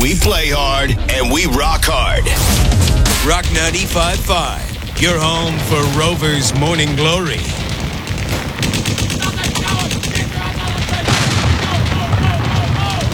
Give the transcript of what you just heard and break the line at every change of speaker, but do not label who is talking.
We play hard and we rock hard. Rock 95.5, your home for Rovers Morning Glory.